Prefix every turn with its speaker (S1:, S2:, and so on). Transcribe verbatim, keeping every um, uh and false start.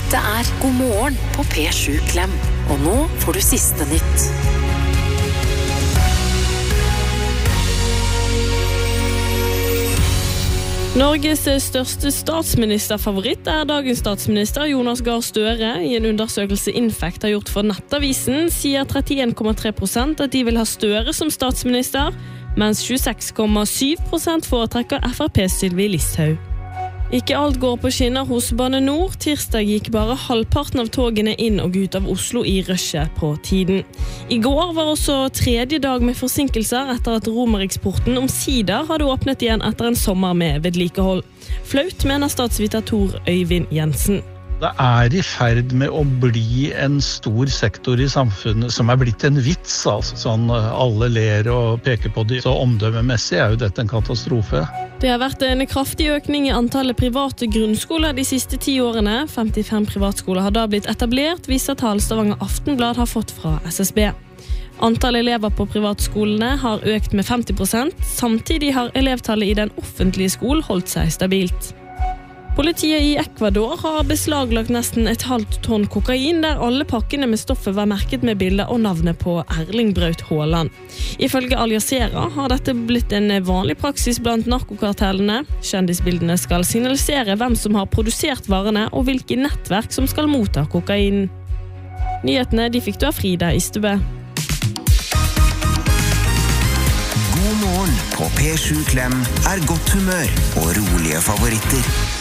S1: Dette er God morgen på P sju Klem. Og nå får du siste nytt.
S2: Norges største statsministerfavoritt er dagens statsminister Jonas Gahr Støre. I en undersøkelse Infect har gjort for Nettavisen sier trettien komma tre prosent at de vil ha Støre som statsminister, mens tjueseks komma syv prosent foretrekker F R P's Sylvi Listhaug. Ikke alt går på skinner hos Bane Nor. Tirsdag gikk bare halvparten av togene inn og ut av Oslo i rushet på tiden. I går var også tredje dag med forsinkelser etter at Romeriksporten omsider hadde åpnet igjen etter en sommer med vedlikehold. Flaut, mener statsviter Tor Øyvind Jensen.
S3: Det er i ferd med å bli en stor sektor i samfunnet som er blitt en vits, altså sånn alle ler og peker på det. Så omdømmemessig er jo dette en katastrofe.
S2: Det har vært en kraftig økning i antallet private grunnskoler de siste ti årene. femtifem privatskoler har da blitt etablert, viser tall Stavanger Aftenblad har fått fra S S B. Antall elever på privatskolene har økt med femti prosent, samtidig har elevtallet i den offentlige skolen holdt seg stabilt. Politiet i Ecuador har beslaglagt nesten et halvt tonn kokain, der alle pakkene med stoffet var merket med bilder og navnet på Erling Braut Haaland. Ifølge Al Jazeera har dette blitt en vanlig praksis blant narkokartellene. Kjendisbildene skal signalisere hvem som har produsert varene og hvilke nettverk som skal motta kokain. Nyhetene de fikk du av Frida Istebø.
S4: God morgen på P sju Klem er godt humør og rolige favoritter.